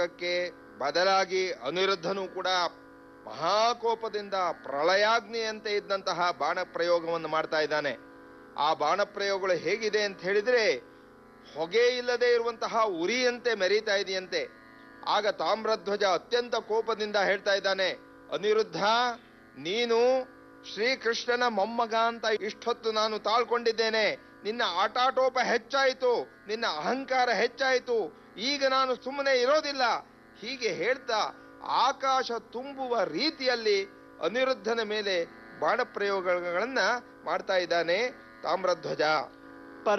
ಕ್ಕೆ ಬದಲಾಗಿ ಅನಿರುದ್ಧನು ಕೂಡ ಮಹಾಕೋಪದಿಂದ ಪ್ರಳಯಾಗ್ನಿಯಂತೆ ಇದ್ದಂತಹ ಬಾಣ ಪ್ರಯೋಗವನ್ನು ಮಾಡ್ತಾ ಇದ್ದಾನೆ. ಆ ಬಾಣ ಪ್ರಯೋಗಗಳು ಹೇಗಿದೆ ಅಂತ ಹೇಳಿದ್ರೆ ಹೊಗೆ ಇಲ್ಲದೆ ಇರುವಂತಹ ಉರಿಯಂತೆ ಮೆರೀತಾ ಇದೆಯಂತೆ. ಆಗ ತಾಮ್ರಧ್ವಜ ಅತ್ಯಂತ ಕೋಪದಿಂದ ಹೇಳ್ತಾ ಇದ್ದಾನೆ, ಅನಿರುದ್ಧ, ನೀನು ಶ್ರೀಕೃಷ್ಣನ ಮೊಮ್ಮಗ ಅಂತ ಇಷ್ಟೊತ್ತು ನಾನು ತಾಳ್ಕೊಂಡಿದ್ದೇನೆ. ನಿನ್ನ ಆಟಾಟೋಪ ಹೆಚ್ಚಾಯಿತು, ನಿನ್ನ ಅಹಂಕಾರ ಹೆಚ್ಚಾಯಿತು, ಈಗ ನಾನು ಸುಮ್ಮನೆ ಇರೋದಿಲ್ಲ. ಹೀಗೆ ಹೇಳ್ತಾ ಆಕಾಶ ತುಂಬುವ ರೀತಿಯಲ್ಲಿ ಅನಿರುದ್ಧನ ಮೇಲೆ ಬಾಣ ಪ್ರಯೋಗಗಳನ್ನ ಮಾಡ್ತಾ ಇದ್ದಾನೆ ತಾಮ್ರಧ್ವಜ.